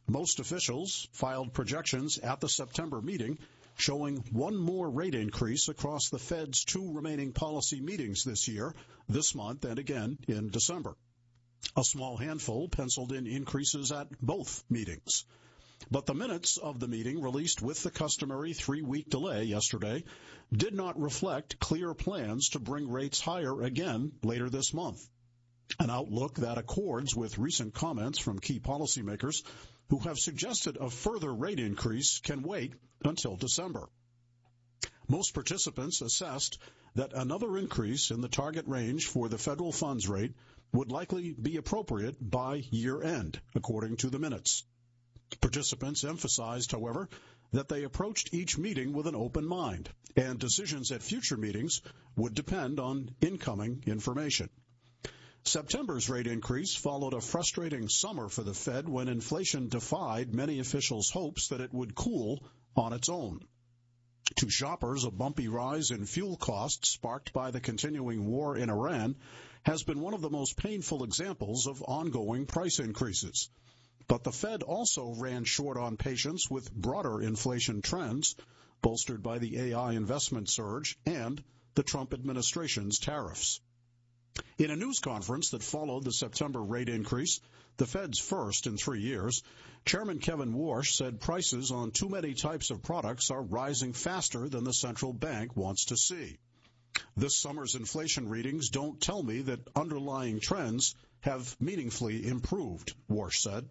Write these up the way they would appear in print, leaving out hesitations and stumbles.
Most officials filed projections at the September meeting showing one more rate increase across the Fed's two remaining policy meetings this year, this month and again in December. A small handful penciled in increases at both meetings. But the minutes of the meeting, released with the customary 3-week delay yesterday, did not reflect clear plans to bring rates higher again later this month, an outlook that accords with recent comments from key policymakers who have suggested a further rate increase can wait until December. Most participants assessed that another increase in the target range for the federal funds rate would likely be appropriate by year-end, according to the minutes. Participants emphasized, however, that they approached each meeting with an open mind, and decisions at future meetings would depend on incoming information. September's rate increase followed a frustrating summer for the Fed when inflation defied many officials' hopes that it would cool on its own. To shoppers, a bumpy rise in fuel costs sparked by the continuing war in Iran has been one of the most painful examples of ongoing price increases. But the Fed also ran short on patience with broader inflation trends, bolstered by the AI investment surge and the Trump administration's tariffs. In a news conference that followed the September rate increase, the Fed's first in 3 years, Chairman Kevin Warsh said prices on too many types of products are rising faster than the central bank wants to see. This summer's inflation readings don't tell me that underlying trends have meaningfully improved, Warsh said.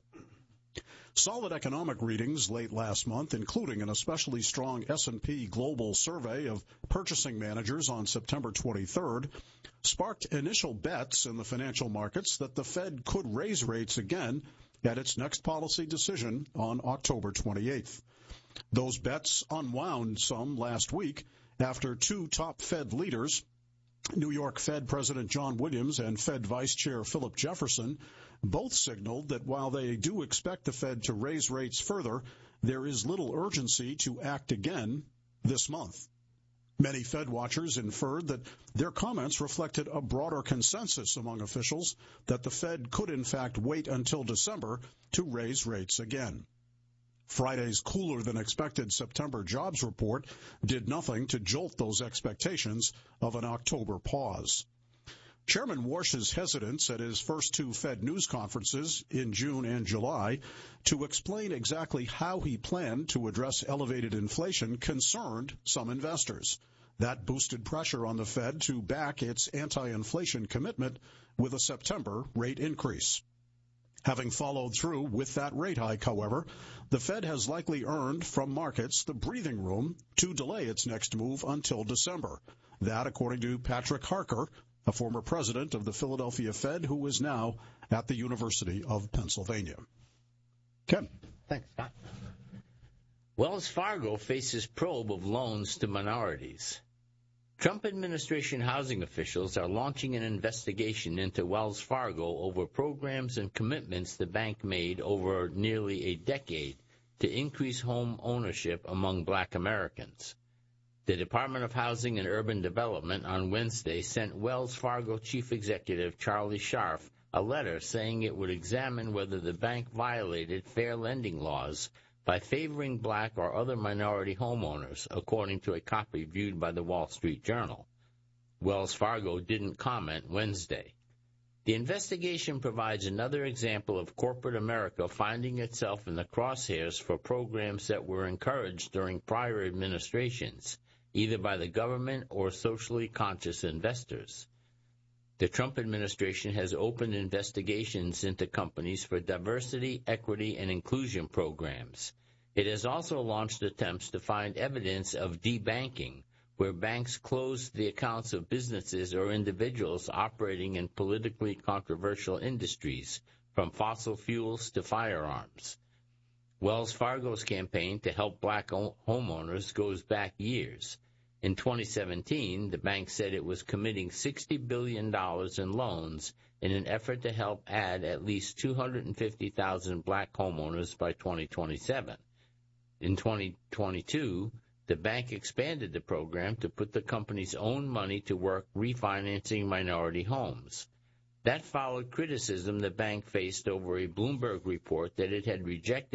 Solid economic readings late last month, including an especially strong S&P Global survey of purchasing managers on September 23rd, sparked initial bets in the financial markets that the Fed could raise rates again at its next policy decision on October 28th. Those bets unwound some last week after two top Fed leaders, New York Fed President John Williams and Fed Vice Chair Philip Jefferson, both signaled that while they do expect the Fed to raise rates further, there is little urgency to act again this month. Many Fed watchers inferred that their comments reflected a broader consensus among officials that the Fed could in fact wait until December to raise rates again. Friday's cooler-than-expected September jobs report did nothing to jolt those expectations of an October pause. Chairman Warsh's hesitance at his first two Fed news conferences in June and July to explain exactly how he planned to address elevated inflation concerned some investors. That boosted pressure on the Fed to back its anti-inflation commitment with a September rate increase. Having followed through with that rate hike, however, the Fed has likely earned from markets the breathing room to delay its next move until December. That, according to Patrick Harker, a former president of the Philadelphia Fed who is now at the University of Pennsylvania. Ken. Thanks, Scott. Wells Fargo faces probe of loans to minorities. Trump administration housing officials are launching an investigation into Wells Fargo over programs and commitments the bank made over nearly a decade to increase home ownership among black Americans. The Department of Housing and Urban Development on Wednesday sent Wells Fargo Chief Executive Charlie Scharf a letter saying it would examine whether the bank violated fair lending laws by favoring black or other minority homeowners, according to a copy viewed by the Wall Street Journal. Wells Fargo didn't comment Wednesday. The investigation provides another example of corporate America finding itself in the crosshairs for programs that were encouraged during prior administrations, either by the government or socially conscious investors. The Trump administration has opened investigations into companies for diversity, equity, and inclusion programs. It has also launched attempts to find evidence of debanking, where banks closed the accounts of businesses or individuals operating in politically controversial industries, from fossil fuels to firearms. Wells Fargo's campaign to help black homeowners goes back years. In 2017, the bank said it was committing $60 billion in loans in an effort to help add at least 250,000 black homeowners by 2027. In 2022, the bank expanded the program to put the company's own money to work refinancing minority homes. That followed criticism the bank faced over a Bloomberg report that it had rejected